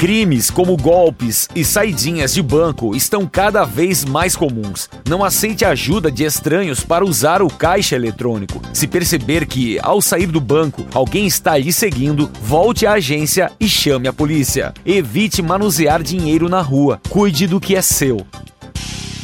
Crimes como golpes e saidinhas de banco estão cada vez mais comuns. Não aceite a ajuda de estranhos para usar o caixa eletrônico. Se perceber que, ao sair do banco, alguém está lhe seguindo, volte à agência e chame a polícia. Evite manusear dinheiro na rua. Cuide do que é seu.